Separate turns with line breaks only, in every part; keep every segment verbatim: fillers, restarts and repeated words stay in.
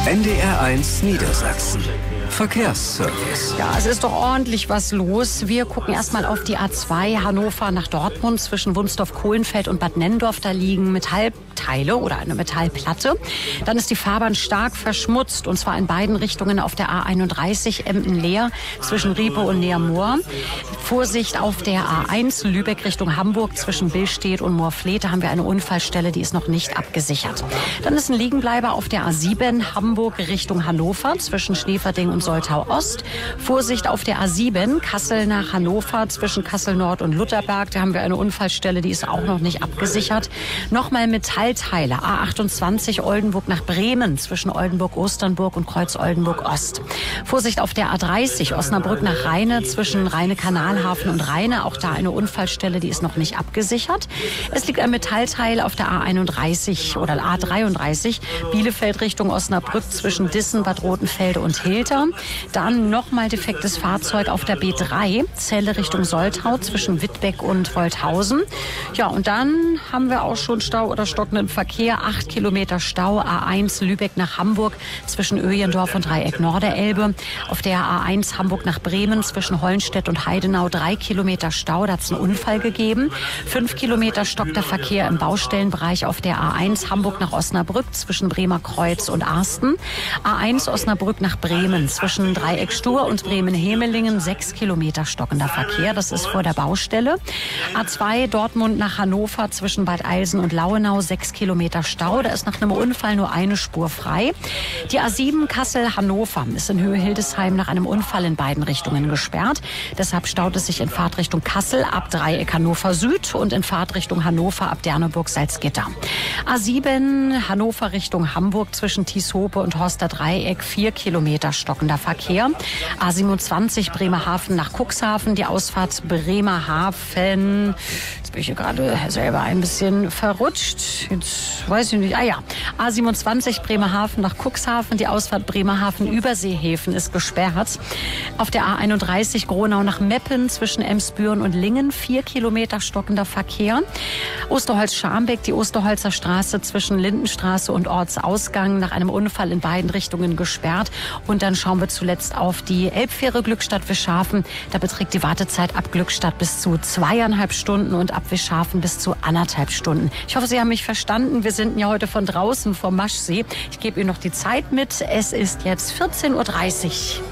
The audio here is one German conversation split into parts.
N D R eins Niedersachsen. Verkehrsservice.
Ja, es ist doch ordentlich was los. Wir gucken erstmal auf die A zwei Hannover nach Dortmund zwischen Wunsdorf-Kohlenfeld und Bad Nenndorf. Da liegen Metallteile oder eine Metallplatte. Dann ist die Fahrbahn stark verschmutzt und zwar in beiden Richtungen auf der A einunddreißig Emden-Leer zwischen Riepe und Neermoor. Vorsicht auf der A eins Lübeck Richtung Hamburg zwischen Billstedt und Moorfleet. Da haben wir eine Unfallstelle, die ist noch nicht abgesichert. Dann ist ein Liegenbleiber auf der A sieben Hamburg Richtung Hannover zwischen Schneeverding und Soltau Ost. Vorsicht auf der A sieben Kassel nach Hannover zwischen Kassel Nord und Lutherberg. Da haben wir eine Unfallstelle, die ist auch noch nicht abgesichert. Nochmal Metallteile. A achtundzwanzig Oldenburg nach Bremen zwischen Oldenburg-Osternburg und Kreuz-Oldenburg-Ost. Vorsicht auf der A dreißig Osnabrück nach Rheine zwischen Rheine-Kanalhafen und Rheine. Auch da eine Unfallstelle, die ist noch nicht abgesichert. Es liegt ein Metallteil auf der A einunddreißig oder A dreiunddreißig Bielefeld Richtung Osnabrück zwischen Dissen, Bad Rotenfelde und Hilter. Dann nochmal defektes Fahrzeug auf der B drei, Celle Richtung Soltau zwischen Wittbeck und Wolthausen. Ja, und dann haben wir auch schon Stau oder stockenden Verkehr. Acht Kilometer Stau, A eins Lübeck nach Hamburg zwischen Öjendorf und Dreieck Norderelbe. Auf der A eins Hamburg nach Bremen zwischen Hollenstedt und Heidenau drei Kilometer Stau. Da hat es einen Unfall gegeben. Fünf Kilometer stockter Verkehr im Baustellenbereich auf der A eins Hamburg nach Osnabrück zwischen Bremer Kreuz und Arsten. A eins Osnabrück nach Bremen zwischen Dreieck Stur und Bremen-Hemelingen sechs Kilometer stockender Verkehr. Das ist vor der Baustelle. A zwei Dortmund nach Hannover zwischen Bad Eilsen und Lauenau sechs Kilometer Stau. Da ist nach einem Unfall nur eine Spur frei. Die A sieben Kassel-Hannover ist in Höhe Hildesheim nach einem Unfall in beiden Richtungen gesperrt. Deshalb staut es sich in Fahrtrichtung Kassel ab Dreieck Hannover Süd und in Fahrtrichtung Hannover ab Derneburg-Salzgitter. A sieben Hannover Richtung Hamburg zwischen Tieshope und Horster Dreieck vier Kilometer stockender Verkehr. A siebenundzwanzig Bremerhaven nach Cuxhaven, die Ausfahrt Bremerhaven. Jetzt bin ich hier gerade selber ein bisschen verrutscht. Jetzt weiß ich nicht. Ah ja, A siebenundzwanzig Bremerhaven nach Cuxhaven, die Ausfahrt Bremerhaven-Überseehäfen ist gesperrt. Auf der A einunddreißig Gronau nach Meppen zwischen Emsbüren und Lingen vier Kilometer stockender Verkehr. Osterholz-Scharmbeck, die Osterholzer Straße zwischen Lindenstraße und Ortsausgang nach einem Unfall in beiden Richtungen gesperrt. Und dann schauen wir zuletzt auf die Elbfähre Glückstadt-Wischhafen. Da beträgt die Wartezeit ab Glückstadt bis zu zweieinhalb Stunden und ab Wischhafen bis zu anderthalb Stunden. Ich hoffe, Sie haben mich verstanden. Wir sind ja heute von draußen vom Maschsee. Ich gebe Ihnen noch die Zeit mit. Es ist jetzt vierzehn Uhr dreißig.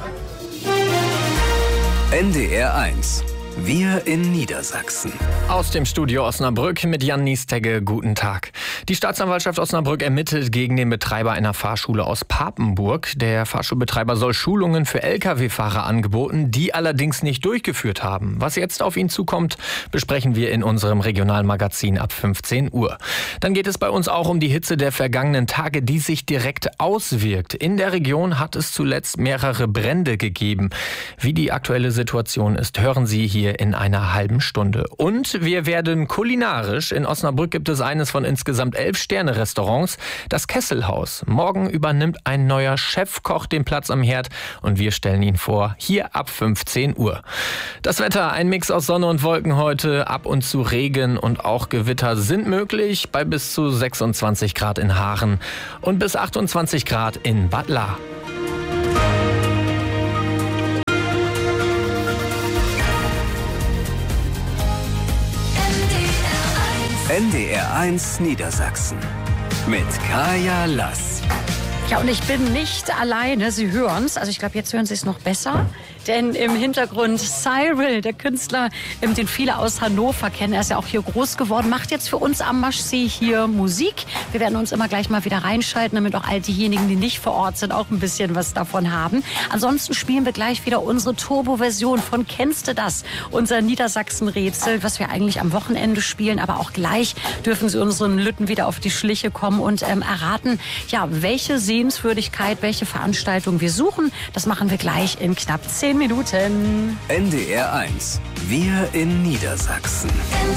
N D R eins. Wir in Niedersachsen.
Aus dem Studio Osnabrück mit Jan Niestegge. Guten Tag. Die Staatsanwaltschaft Osnabrück ermittelt gegen den Betreiber einer Fahrschule aus Papenburg. Der Fahrschulbetreiber soll Schulungen für L K W-Fahrer angeboten, die allerdings nicht durchgeführt haben. Was jetzt auf ihn zukommt, besprechen wir in unserem Regionalmagazin ab fünfzehn Uhr. Dann geht es bei uns auch um die Hitze der vergangenen Tage, die sich direkt auswirkt. In der Region hat es zuletzt mehrere Brände gegeben. Wie die aktuelle Situation ist, hören Sie hier in einer halben Stunde. Und wir werden kulinarisch. In Osnabrück gibt es eines von insgesamt elf Sterne-Restaurants, das Kesselhaus. Morgen übernimmt ein neuer Chefkoch den Platz am Herd und wir stellen ihn vor, hier ab fünfzehn Uhr. Das Wetter, ein Mix aus Sonne und Wolken heute, ab und zu Regen und auch Gewitter sind möglich bei bis zu sechsundzwanzig Grad in Haaren und bis achtundzwanzig Grad in Bad Lahr.
N D R eins Niedersachsen mit Kaya Lass.
Ja, und ich bin nicht alleine. Sie hören es. Also ich glaube, jetzt hören Sie es noch besser. Denn im Hintergrund Cyril, der Künstler, den viele aus Hannover kennen, er ist ja auch hier groß geworden, macht jetzt für uns am Maschsee hier Musik. Wir werden uns immer gleich mal wieder reinschalten, damit auch all diejenigen, die nicht vor Ort sind, auch ein bisschen was davon haben. Ansonsten spielen wir gleich wieder unsere Turbo-Version von Kennst du das? Unser Niedersachsen-Rätsel, was wir eigentlich am Wochenende spielen. Aber auch gleich dürfen Sie unseren Lütten wieder auf die Schliche kommen und ähm, erraten, ja, welche Sehenswürdigkeit, welche Veranstaltung wir suchen. Das machen wir gleich in knapp zehn Minuten.
N D R eins. Wir in Niedersachsen.